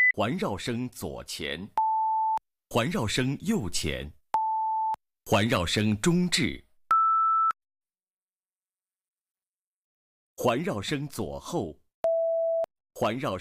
环绕声左前，环绕声右前，环绕声中置，环绕声左后，环绕